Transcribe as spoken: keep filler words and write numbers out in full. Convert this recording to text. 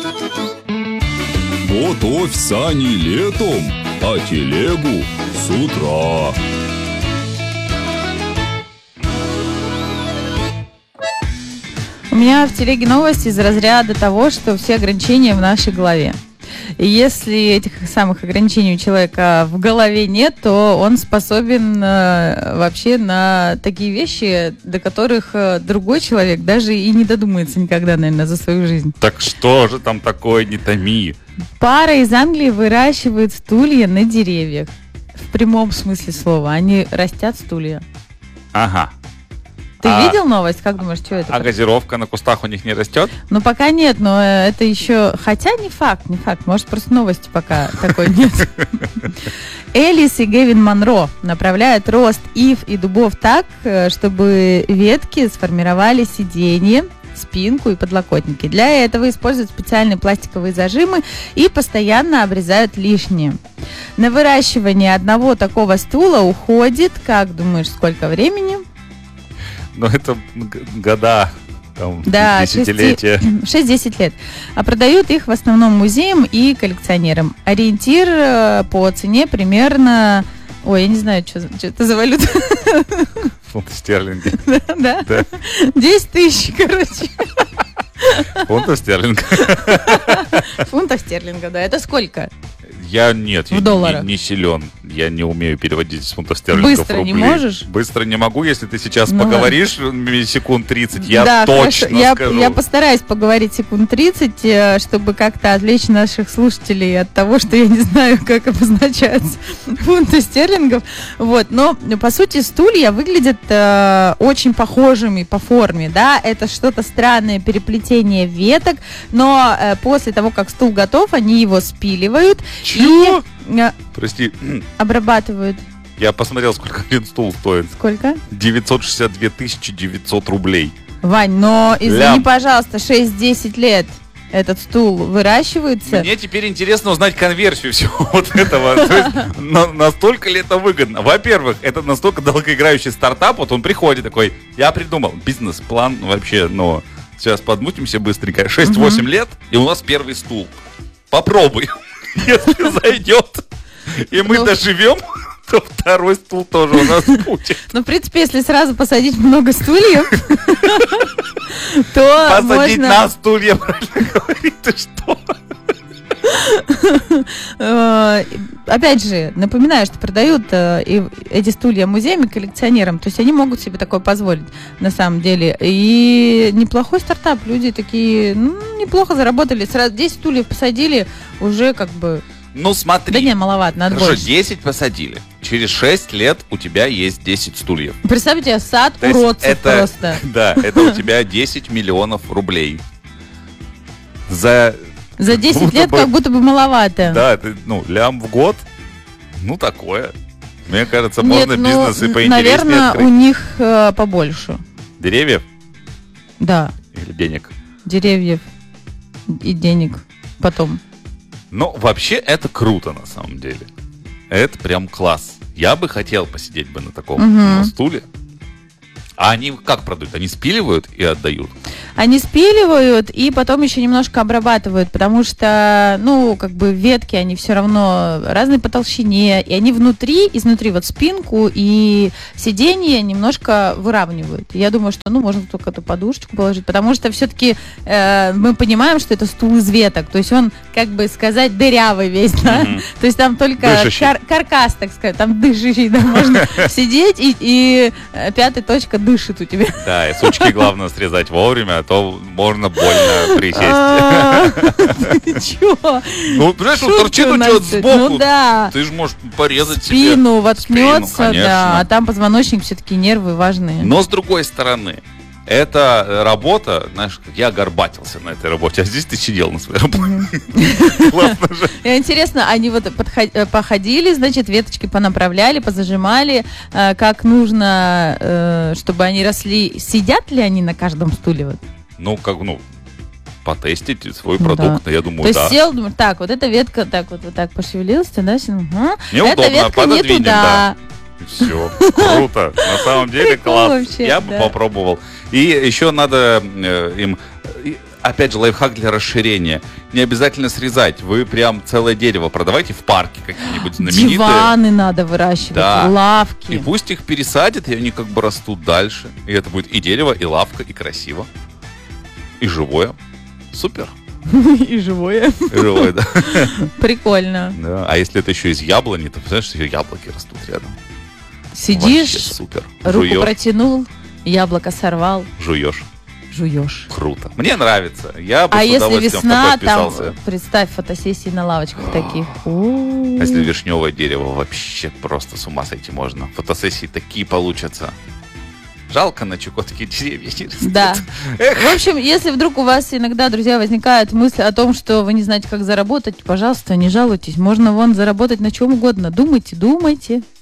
Готовь сани летом, а телегу с утра. У меня в телеге новости из разряда того, что все ограничения в нашей голове. И если этих самых ограничений у человека в голове нет, то он способен э, вообще на такие вещи, до которых э, другой человек даже и не додумается никогда, наверное, за свою жизнь. Так что же там такое, не томи? Пара из Англии выращивает стулья на деревьях. В прямом смысле слова. Они растят стулья. Ага. Ты а, видел новость? Как думаешь, что это? А газировка на кустах у них не растет? Ну, пока нет, но это еще... Хотя не факт, не факт. Может, просто новости пока такой нет. Элис и Гевин Монро направляют рост ив и дубов так, чтобы ветки сформировали сиденье, спинку и подлокотники. Для этого используют специальные пластиковые зажимы и постоянно обрезают лишнее. На выращивание одного такого стула уходит, как думаешь, сколько времени? Ну, это года, там, да, десятилетия. шесть-десять лет. А продают их в основном музеям и коллекционерам. Ориентир по цене примерно... Ой, я не знаю, что, что это за валюта. Фунты стерлинги. Да, да. десять тысяч, короче. Фунтов стерлинга. Фунтов стерлинга, да. Это сколько? Я нет, в я долларах. Не, не силен. Я не умею переводить с фунтов стерлингов Быстро в рубли. не можешь? Быстро не могу. Если ты сейчас ну, поговоришь секунд тридцать, я да, точно я, скажу. Я постараюсь поговорить секунд тридцать, чтобы как-то отвлечь наших слушателей от того, что я не знаю, как обозначаются фунты стерлингов. Вот. Но, по сути, стулья выглядят э, очень похожими по форме. Да? Это что-то странное переплетение веток, но э, после того, как стул готов, они его спиливают. Чего? И Прости. Обрабатывают. Я посмотрел, сколько один стул стоит. Сколько? девятьсот шестьдесят две тысячи девятьсот рублей. Вань, но извини, Лям. пожалуйста, шесть-десять лет этот стул выращивается. Мне теперь интересно узнать конверсию всего вот этого. То есть, на, настолько ли это выгодно? Во-первых, это настолько долгоиграющий стартап. Вот он приходит такой, я придумал бизнес-план вообще, но сейчас подмутимся быстренько. шесть-восемь лет, и у нас первый стул. Попробуй. Если зайдет, и мы ну, доживем, то второй стул тоже у нас будет. Ну, в принципе, если сразу посадить много стульев, то посадить можно... на стулья, правильно говорит, ты что? Опять же, напоминаю, что продают эти стулья музеям и коллекционерам, то есть они могут себе такое позволить на самом деле. И неплохой стартап, люди такие, ну, неплохо заработали, сразу десять стульев посадили, уже как бы... Ну смотри. Да не, маловато, надо Хорошо, больше. десять посадили. Через шесть лет у тебя есть десять стульев. Представьте, сад То есть уродцев это, просто. Да, это у тебя десять миллионов рублей. За... За десять лет бы, как будто бы маловато. Да, это, ну, лям в год, ну, такое. Мне кажется, Нет, можно ну, бизнес и поинтереснее наверное, открыть. у них э, побольше. Деревьев? Да. Или денег? Деревьев и денег потом. Ну, вообще, это круто, на самом деле. Это прям класс. Я бы хотел посидеть бы на таком Угу. ну, стуле. А они как продают? Они спиливают и отдают? Они спиливают и потом еще немножко обрабатывают, потому что, ну, как бы ветки, они все равно разные по толщине, и они внутри, изнутри вот спинку и сиденье немножко выравнивают. Я думаю, что, ну, можно только эту подушечку положить, потому что все-таки э, мы понимаем, что это стул из веток, то есть он, как бы сказать, дырявый весь, да, Mm-hmm. то есть там только кар- каркас, так сказать, там дышащий, да, можно сидеть, и, и пятая точка дышит у тебя. Да, и сучки главное срезать вовремя, а то можно больно присесть. Ты чё? Ну, понимаешь, он торчит у тебя сбоку. Ну да. Ты же можешь порезать себе Спину воткнется, Спину, да. А там позвоночник, все-таки нервы важные. Но с другой стороны, эта работа, знаешь, я горбатился на этой работе, а здесь ты сидел на своей работе. Классно же. Интересно, они вот походили, значит, веточки понаправляли, позажимали, как нужно, чтобы они росли. Сидят ли они на каждом стуле? Вот? Ну, как, ну, потестить свой продукт, да. я думаю, То да. есть сел, думаю, так, вот эта ветка, так вот, вот так пошевелилась, да, угу. Неудобно, эта ветка не пододвинем, туда. Да. Все, круто. На самом деле класс. Вообще, я бы да. попробовал. И еще надо э, им, опять же, лайфхак для расширения. не обязательно срезать. Вы прям целое дерево продавайте в парке какие-нибудь знаменитые. Диваны надо выращивать, Да. лавки. И пусть их пересадят, и они как бы растут дальше. И это будет и дерево, и лавка, и красиво. И живое. Супер. И живое. И живое, да. Прикольно. Да. А если это еще из яблони, то представляешь, что яблоки растут рядом. Вообще Сидишь, супер. руку Жуешь, протянул, яблоко сорвал, жуешь. жуешь. Круто. Мне нравится. Я бы А с если удовольствием в весна, такое там, вписался. представь, фотосессии на лавочках таких. У-у-у. А если вишневое дерево, вообще просто с ума сойти можно. Фотосессии такие получатся. Жалко, на Чукотке деревья не растут. Да. Эх. В общем, если вдруг у вас иногда, друзья, возникает мысль о том, что вы не знаете, как заработать, пожалуйста, не жалуйтесь. Можно вон заработать на чем угодно. Думайте, думайте.